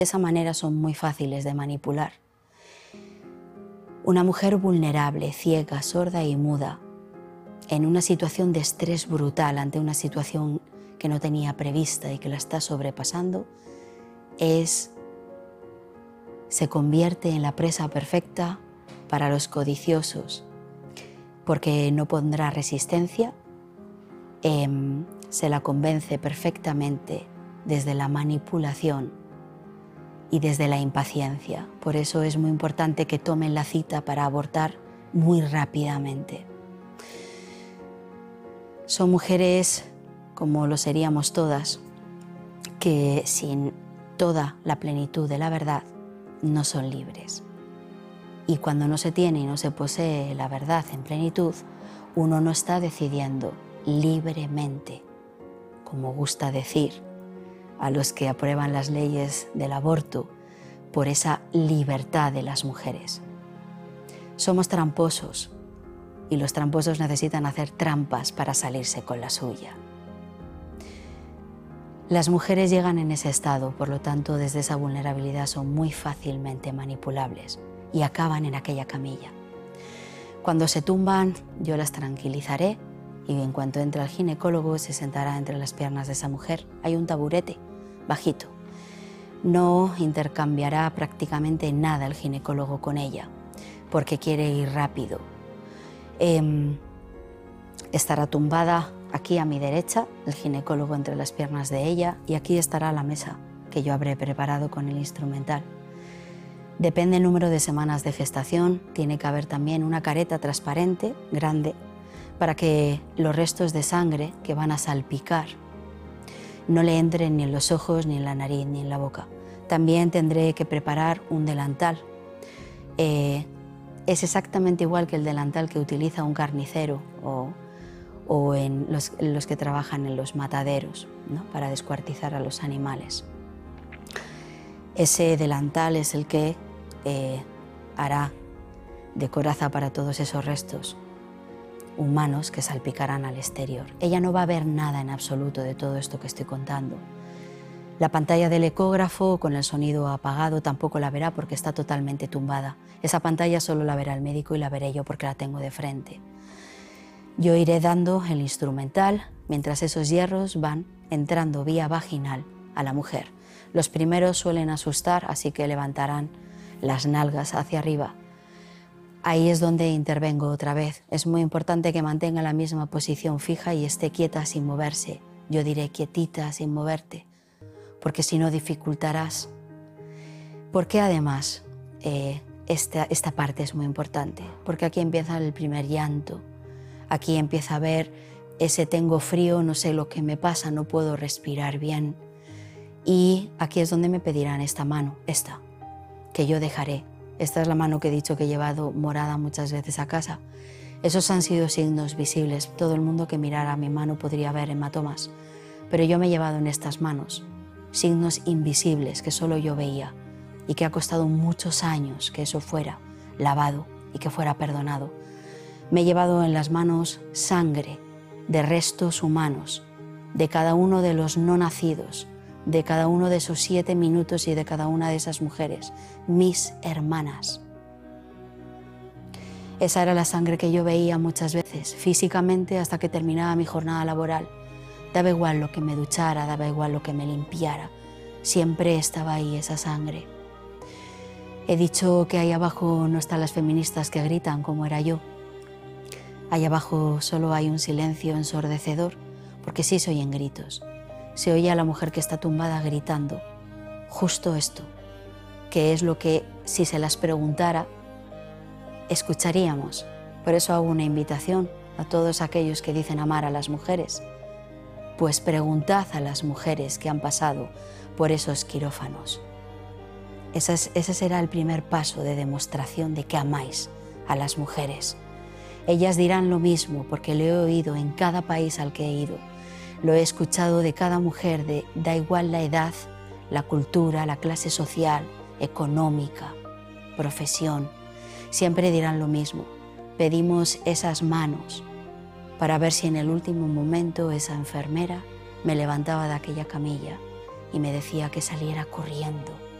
De esa manera son muy fáciles de manipular. Una mujer vulnerable, ciega, sorda y muda, en una situación de estrés brutal ante una situación que no tenía prevista y que la está sobrepasando, se convierte en la presa perfecta para los codiciosos, porque no pondrá resistencia, se la convence perfectamente desde la manipulación y desde la impaciencia. Por eso es muy importante que tomen la cita para abortar muy rápidamente. Son mujeres, como lo seríamos todas, que sin toda la plenitud de la verdad no son libres. Y cuando no se tiene y no se posee la verdad en plenitud, uno no está decidiendo libremente, como gusta decir a los que aprueban las leyes del aborto, por esa libertad de las mujeres. Somos tramposos y los tramposos necesitan hacer trampas para salirse con la suya. Las mujeres llegan en ese estado, por lo tanto, desde esa vulnerabilidad son muy fácilmente manipulables y acaban en aquella camilla. Cuando se tumban, yo las tranquilizaré y en cuanto entre el ginecólogo se sentará entre las piernas de esa mujer. Hay un taburete bajito. No intercambiará prácticamente nada el ginecólogo con ella, porque quiere ir rápido. Estará tumbada aquí a mi derecha, el ginecólogo entre las piernas de ella, y aquí estará la mesa que yo habré preparado con el instrumental. Depende del número de semanas de gestación, tiene que haber también una careta transparente, grande, para que los restos de sangre que van a salpicar no le entren ni en los ojos, ni en la nariz, ni en la boca. También tendré que preparar un delantal. Es exactamente igual que el delantal que utiliza un carnicero o en los que trabajan en los mataderos, ¿no?, para descuartizar a los animales. Ese delantal es el que hará de coraza para todos esos restos humanos que salpicarán al exterior. Ella no va a ver nada en absoluto de todo esto que estoy contando. La pantalla del ecógrafo con el sonido apagado tampoco la verá porque está totalmente tumbada. Esa pantalla solo la verá el médico y la veré yo porque la tengo de frente. Yo iré dando el instrumental mientras esos hierros van entrando vía vaginal a la mujer. Los primeros suelen asustar, así que levantarán las nalgas hacia arriba. Ahí es donde intervengo otra vez. Es muy importante que mantenga la misma posición fija y esté quieta sin moverse. Yo diré quietita sin moverte, porque si no dificultarás. Porque además esta parte es muy importante, porque aquí empieza el primer llanto. Aquí empieza a ver ese tengo frío, no sé lo que me pasa, no puedo respirar bien. Y aquí es donde me pedirán esta mano, esta, que yo dejaré. Esta es la mano que he dicho que he llevado morada muchas veces a casa. Esos han sido signos visibles. Todo el mundo que mirara mi mano podría ver hematomas. Pero yo me he llevado en estas manos signos invisibles que solo yo veía y que ha costado muchos años que eso fuera lavado y que fuera perdonado. Me he llevado en las manos sangre de restos humanos, de cada uno de los no nacidos, de cada uno de esos 7 minutos y de cada una de esas mujeres, mis hermanas. Esa era la sangre que yo veía muchas veces, físicamente, hasta que terminaba mi jornada laboral. Daba igual lo que me duchara, daba igual lo que me limpiara, siempre estaba ahí esa sangre. He dicho que ahí abajo no están las feministas que gritan como era yo. Ahí abajo solo hay un silencio ensordecedor, porque sí se oyen gritos. Se oye a la mujer que está tumbada gritando justo esto, que es lo que, si se las preguntara, escucharíamos. Por eso hago una invitación a todos aquellos que dicen amar a las mujeres. Pues preguntad a las mujeres que han pasado por esos quirófanos. Ese será el primer paso de demostración de que amáis a las mujeres. Ellas dirán lo mismo porque lo he oído en cada país al que he ido. Lo he escuchado de cada mujer, da igual la edad, la cultura, la clase social, económica, profesión. Siempre dirán lo mismo. Pedimos esas manos para ver si en el último momento esa enfermera me levantaba de aquella camilla y me decía que saliera corriendo